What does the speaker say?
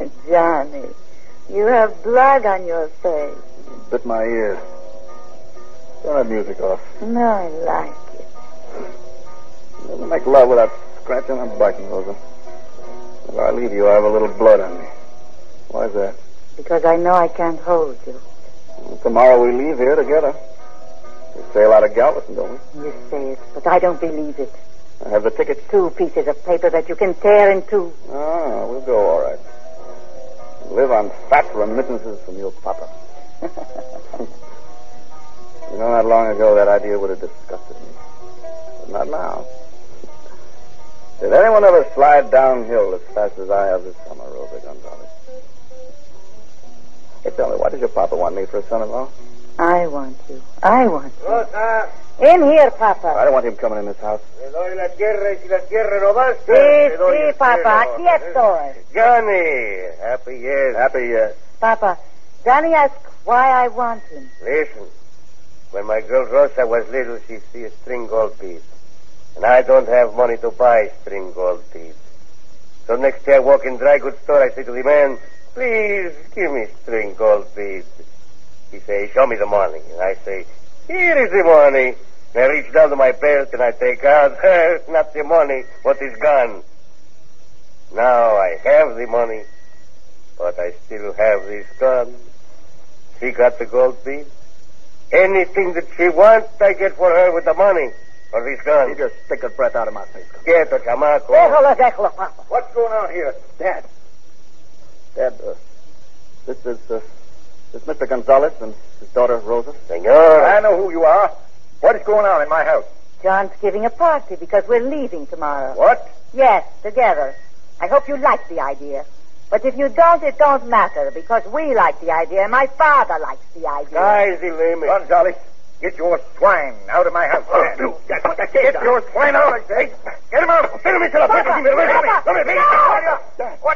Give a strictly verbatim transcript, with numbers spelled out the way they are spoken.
Johnny, you have blood on your face. Bit my ears. Turn that music off. No, I like it. Never make love without scratching and biting, Rosa. If I leave you, I have a little blood on me. Why is that? Because I know I can't hold you. Well, tomorrow we leave here together. We sail out of Galveston, don't we? You say it, but I don't believe it. I have the tickets. Two pieces of paper that you can tear in two. Ah, we'll go all right. Live on fat remittances from your papa. You know, not long ago that idea would have disgusted me. But not now. Did anyone ever slide downhill as fast as I have this summer, Rosa Gonzalez? Hey, tell me, why does your papa want me for a son-in-law? I want you. I want you. Rosa. In here, Papa. I don't want him coming in this house. Le doy la tierra y si la tierra no basta. Sí, le doy sí, el Papa. cielo. Aquí estoy. Johnny. Happy yes. Happy, yes. Papa, Johnny asked why I want him. Listen. When my girl Rosa was little, she see a string gold bead. And I don't have money to buy string gold beads. So next day I walk in dry goods store, I say to the man, please give me string gold beads. He say, show me the money. And I say, here is the money. And I reach down to my belt and I take out, not the money, what is gone. Now I have the money, but I still have this gun. She got the gold bead. Anything that she wants, I get for her with the money or this gun. You just stick a breath out of my face. Quieto, chamaco. Déjalo, déjalo, Papa. What's going on here? Dad. Dad, uh, this is, uh, this is Mister Gonzalez and his daughter, Rosa. Senor. I know who you are. What is going on in my house? John's giving a party because we're leaving tomorrow. What? Yes, together. I hope you like the idea. But if you don't, it don't matter, because we like the idea, and my father likes the idea. Sky's the limit. Gonzalez, get your swine out of my house. Oh, Get your swine out, I say. Get him out. Let me tell Papa, Papa, Let me, let me, no! What?